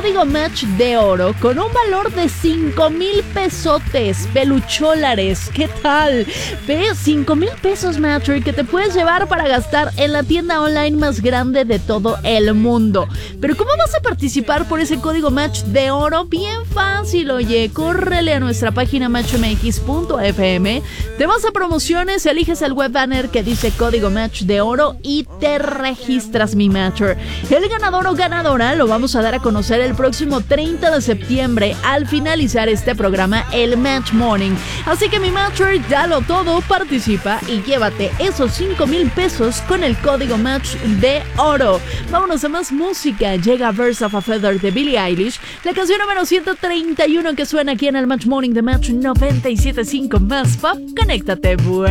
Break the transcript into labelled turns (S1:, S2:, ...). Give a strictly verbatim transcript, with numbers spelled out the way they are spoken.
S1: código Match de oro con un valor de cinco mil pesotes, pelucholares. ¿Qué tal? Ve, cinco mil pesos, Matcher, que te puedes llevar para gastar en la tienda online más grande de todo el mundo. Pero ¿cómo vas a participar por ese código Match de oro? Bien fácil, oye, córrele a nuestra página match m x punto f m, te vas a promociones, eliges el web banner que dice código Match de oro y te registras, mi Matcher. El ganador o ganadora lo vamos a dar a conocer el próximo treinta de septiembre al finalizar este programa, el Match Morning. Así que, mi Matcher, dalo todo, participa y llévate esos cinco mil pesos con el código Match de oro. Vámonos a más música. Llega Birds of a Feather de Billie Eilish, la canción número ciento treinta y uno que suena aquí en el Match Morning de Match noventa y siete punto cinco más pop. Conéctate, buen